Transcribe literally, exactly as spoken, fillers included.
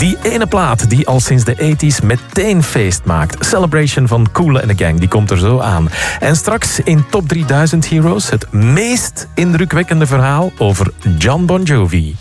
Die ene plaat die al sinds de tachtiger meteen feest maakt. Celebration van Kool and the Gang, die komt er zo aan. En straks in Top drieduizend Heroes het meest indrukwekkende verhaal over John Bon Jovi.